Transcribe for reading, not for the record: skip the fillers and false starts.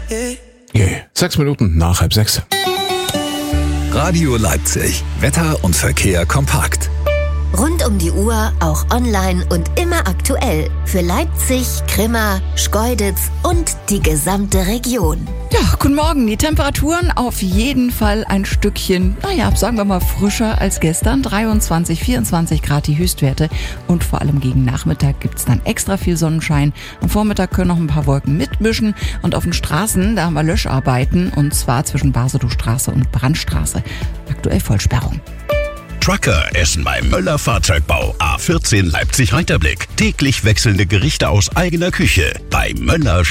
6 Minuten nach 5:30. Radio Leipzig. Wetter und Verkehr kompakt. Rund um die Uhr, auch online und immer aktuell. Für Leipzig, Grimma, Schkeuditz und die gesamte Region. Ja, guten Morgen. Die Temperaturen auf jeden Fall ein Stückchen, sagen wir mal frischer als gestern. 23, 24 Grad die Höchstwerte. Und vor allem gegen Nachmittag gibt's dann extra viel Sonnenschein. Am Vormittag können noch ein paar Wolken mitmischen. Und auf den Straßen, da haben wir Löscharbeiten. Und zwar zwischen Basedowstraße und Brandstraße. Aktuell Vollsperrung. Trucker essen beim Möller Fahrzeugbau A14 Leipzig-Reiterblick. Täglich wechselnde Gerichte aus eigener Küche. Bei Möller